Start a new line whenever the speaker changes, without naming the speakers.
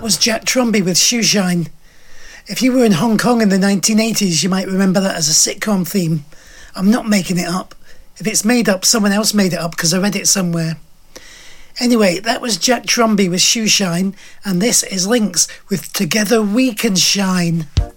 was Jack Tromby with Shoeshine. If you were in Hong Kong in the 1980s, you might remember that as a sitcom theme. I'm not making it up. If it's made up, someone else made it up because I read it somewhere. Anyway, that was Jack Tromby with Shoeshine, and this is Lynx with Together We Can Shine.